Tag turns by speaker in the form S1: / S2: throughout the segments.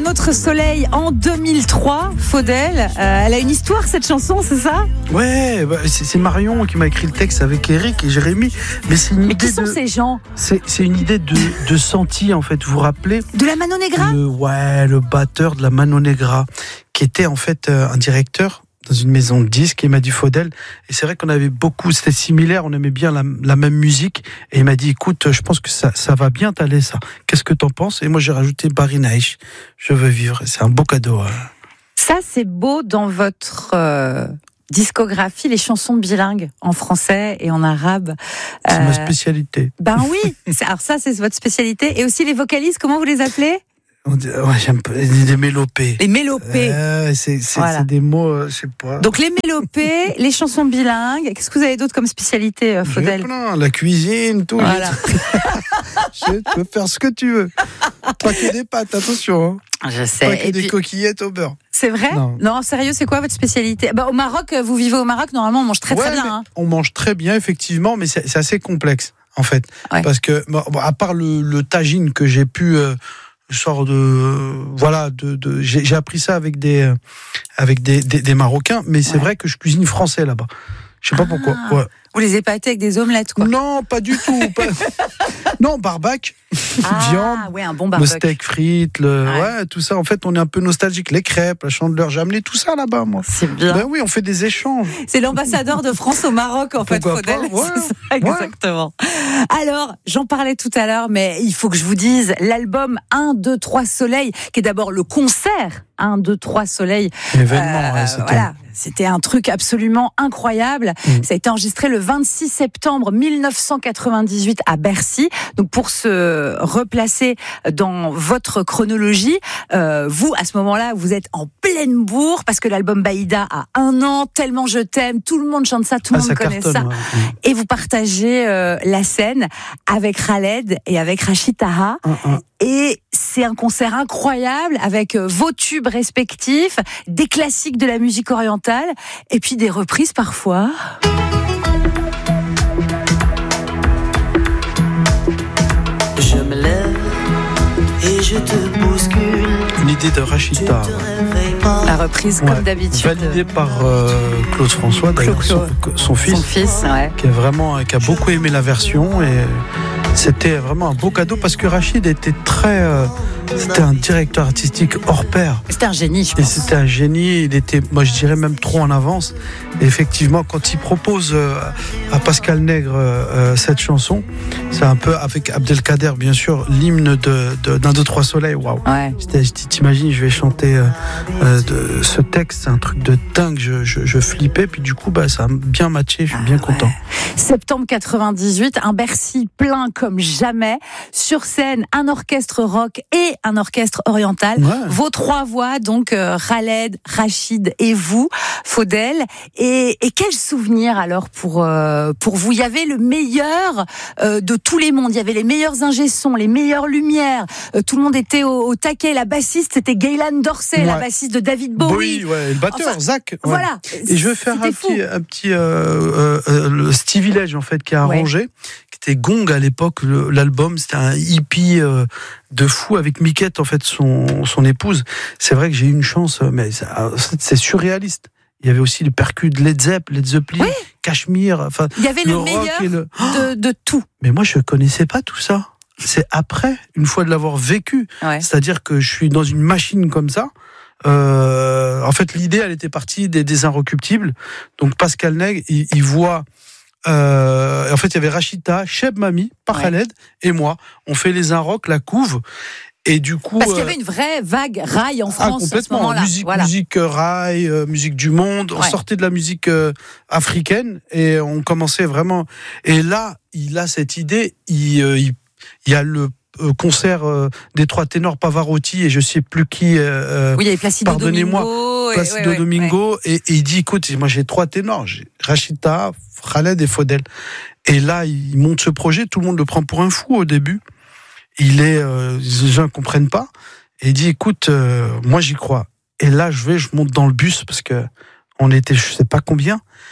S1: autre soleil en 2003, Faudel. Elle a une histoire, cette chanson, c'est ça ?
S2: Ouais, c'est Marion qui m'a écrit le texte avec Eric et Jérémy. Mais c'est une idée
S1: qui sont ces gens ?
S2: C'est une idée de Santi, en fait, vous vous rappelez ?
S1: De la Mano Negra ?
S2: Le batteur de la Mano Negra, qui était en fait un directeur dans une maison de disques, et il m'a dit Faudel, et c'est vrai qu'on avait beaucoup, c'était similaire, on aimait bien la même musique, et il m'a dit écoute, je pense que ça va bien t'aller ça, qu'est-ce que t'en penses ? Et moi j'ai rajouté Barry Naish, je veux vivre, c'est un beau cadeau.
S1: Ça c'est beau dans votre discographie, les chansons bilingues en français et en arabe.
S2: C'est ma spécialité.
S1: Ben oui, alors ça c'est votre spécialité, et aussi les vocalistes, comment vous les appelez ?
S2: J'aime des mélopées.
S1: Les mélopées.
S2: C'est des mots, je sais pas.
S1: Donc les mélopées, les chansons bilingues. Qu'est-ce que vous avez d'autre comme spécialité, Faudel ?
S2: Plein, la cuisine, tout.
S1: Voilà.
S2: Tu peux faire ce que tu veux. Pas que des pâtes, attention.
S1: Je sais.
S2: Pas que des coquillettes au beurre.
S1: C'est vrai ? Non, sérieux, c'est quoi votre spécialité ? Au Maroc, vous vivez au Maroc, normalement on mange très bien. Hein.
S2: On mange très bien, effectivement, mais c'est assez complexe, en fait. Ouais. Parce que, à part le tagine que j'ai pu... j'ai appris ça avec des Marocains, mais c'est vrai que je cuisine français là-bas. Je sais pas pourquoi. Ouais.
S1: Vous les épatez avec des omelettes, quoi ?
S2: Non, pas du tout. Non, barbac, viande,
S1: un bon barbac.
S2: Le steak frites, tout ça. En fait, on est un peu nostalgique. Les crêpes, la chandeleur, j'ai amené tout ça là-bas, moi.
S1: C'est bien.
S2: Ben oui, on fait des échanges.
S1: C'est l'ambassadeur de France au Maroc, en fait, Faudel. C'est ça, exactement. Alors, j'en parlais tout à l'heure, mais il faut que je vous dise, l'album 1, 2, 3 Soleil, qui est d'abord le concert 1, 2, 3 Soleil.
S2: Événement,
S1: c'était un truc absolument incroyable. Ça a été enregistré le 26 septembre 1998 à Bercy. Donc pour se replacer dans votre chronologie, vous, à ce moment-là, vous êtes en pleine bourre parce que l'album Baïda a 1 an, Tellement je t'aime, tout le monde chante ça, tout le monde connaît ça. Ouais. Et vous partagez la scène avec Khaled et avec Rachid Taha. Et c'est un concert incroyable avec vos tubes respectifs, des classiques de la musique orientale et puis des reprises parfois.
S3: Je me lève et je te bouscule.
S2: Une idée de Rachid Taha.
S1: La reprise comme d'habitude.
S2: Validée par Claude François, d'ailleurs, son fils.
S1: Son fils,
S2: qui a beaucoup aimé la version et c'était vraiment un beau cadeau parce que Rachid était c'était un directeur artistique hors pair.
S1: C'était un génie, je pense.
S2: Et c'était un génie, il était, moi je dirais même trop en avance. Et effectivement, quand il propose à Pascal Nègre cette chanson, c'est un peu avec Abdelkader, bien sûr, l'hymne d'un 2, 3 Soleil. Waouh.
S1: Ouais.
S2: T'imagines, je vais chanter ce texte, c'est un truc de dingue. Je flippais, puis du coup, ça a bien matché, je suis bien content.
S1: Septembre 98, un Bercy plein comme jamais. Sur scène, un orchestre rock et un orchestre oriental. Ouais. Vos 3 voix, donc Khaled, Rachid et vous, Faudel. Et quel souvenir alors pour vous ? Il y avait le meilleur de tous les mondes. Il y avait les meilleurs ingé-sons, les meilleures lumières. Tout le monde était au taquet. La bassiste, c'était Gaylan Dorsey, la bassiste de David Bowie.
S2: Le batteur, Zach. Ouais.
S1: Voilà.
S2: Et je vais faire un petit le Stevie Village, en fait, qui a arrangé, qui était Gong à l'époque. L'album, c'était un hippie de fou avec Miquette, en fait, son épouse. C'est vrai que j'ai eu une chance, mais c'est surréaliste. Il y avait aussi les percus de Led Zeppelin, Cachemire. Enfin,
S1: il y avait le meilleur de tout.
S2: Mais moi, je connaissais pas tout ça. C'est après, une fois de l'avoir vécu. Ouais. C'est-à-dire que je suis dans une machine comme ça. En fait, l'idée, elle était partie des Inrecuptibles. Donc, Pascal Nègre, il voit... en fait, il y avait Rachida, Cheb Mami, par Khaled et moi. On fait les Inrock, la couve. Et du coup,
S1: parce qu'il y avait une vraie vague rail en France.
S2: Complètement.
S1: À ce moment-là.
S2: Musique rail, musique du monde. On sortait de la musique africaine et on commençait vraiment. Et là, il a cette idée. Il y a le concert des 3 ténors Pavarotti et je sais plus qui.
S1: Oui, il y avait Placido Domingo.
S2: Placido Domingo. Et il dit, écoute, moi j'ai 3 ténors. J'ai Rachida, Khaled et Faudel. Et là, il monte ce projet. Tout le monde le prend pour un fou au début. Les gens ne comprennent pas. Et il dit, écoute, moi j'y crois. Et là, je monte dans le bus parce que on était, je sais pas combien.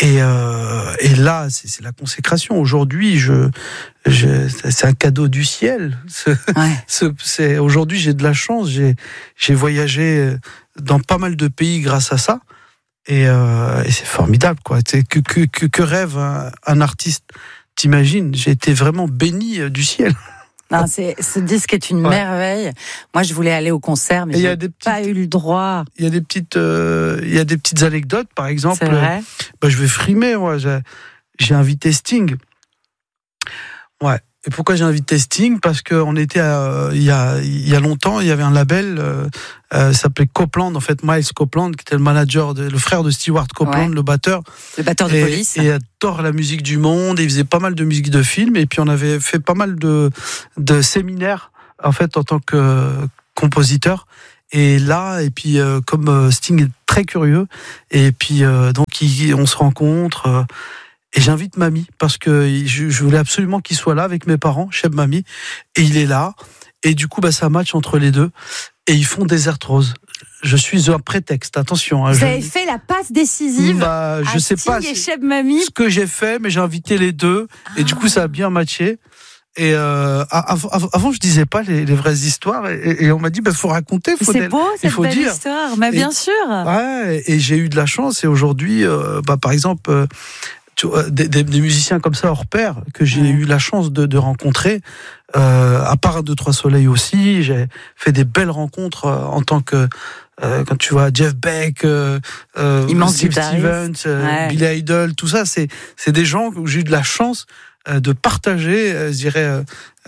S2: Et là, c'est la consécration. Aujourd'hui, c'est un cadeau du ciel. Aujourd'hui, j'ai de la chance. J'ai voyagé dans pas mal de pays grâce à ça. Et c'est formidable, quoi. Que rêve un artiste, t'imagines? J'ai été vraiment béni du ciel.
S1: Non, ce disque est une merveille. Moi, je voulais aller au concert, mais j'ai pas eu le droit.
S2: Il y a des petites anecdotes, par exemple.
S1: C'est vrai.
S2: Je vais frimer, moi. J'ai invité Sting. Ouais. Et pourquoi j'ai invité Sting? Parce qu'on était il y a longtemps, il y avait un label, ça s'appelait Copeland, en fait, Miles Copeland, qui était le manager, le frère de Stewart Copeland, le batteur.
S1: Le batteur de Police.
S2: Et adore la musique du monde, et il faisait pas mal de musique de film, et puis on avait fait pas mal de séminaires, en fait, en tant que compositeur. Et là, comme Sting est très curieux, et puis donc on se rencontre. Et j'invite Mamie, parce que je voulais absolument qu'il soit là avec mes parents, Cheb Mamie, et il est là. Et du coup, c'est un match entre les deux. Et ils font Desert Rose. Je suis un prétexte, attention.
S1: Vous avez fait la passe décisive
S2: je sais pas
S1: et Cheb Mamie.
S2: Ce que j'ai fait, mais j'ai invité les deux. Et du coup, ça a bien matché. Et avant, je disais pas les vraies histoires. Et on m'a dit, faut raconter.
S1: C'est beau, cette belle histoire. Mais bien sûr.
S2: Ouais, et j'ai eu de la chance. Et aujourd'hui, par exemple... Des musiciens comme ça hors pair que j'ai eu la chance de rencontrer, à part 1, 2, 3 Soleil aussi, j'ai fait des belles rencontres en tant que quand tu vois Jeff Beck, Steve Stevens, Billy Idol, tout ça, c'est des gens où j'ai eu de la chance de partager, je dirais,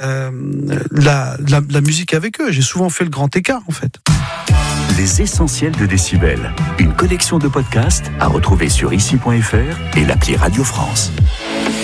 S2: la musique avec eux. J'ai souvent fait le grand écart, en fait.
S4: Les essentiels de Décibel, une collection de podcasts à retrouver sur ici.fr et l'appli Radio France.